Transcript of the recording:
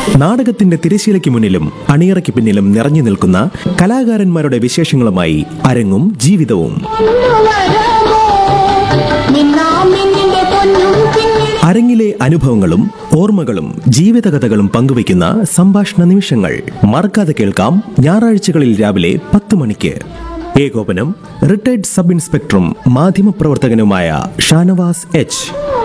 നാടകത്തിന്റെ തിരശീലയ്ക്ക് മുന്നിലും അണിയറയ്ക്ക് പിന്നിലും നിറഞ്ഞു നിൽക്കുന്ന കലാകാരന്മാരുടെ വിശേഷങ്ങളുമായി അരങ്ങും ജീവിതവും. അരങ്ങിലെ അനുഭവങ്ങളും ഓർമ്മകളും ജീവിതകഥകളും പങ്കുവയ്ക്കുന്ന സംഭാഷണ നിമിഷങ്ങൾ മറക്കാതെ കേൾക്കാം. ഞായറാഴ്ചകളിൽ രാവിലെ 10 മണിക്ക്. ഏകോപനം റിട്ടയർഡ് സബ് ഇൻസ്പെക്ടറും മാധ്യമപ്രവർത്തകനുമായ ഷാനവാസ് എച്ച്.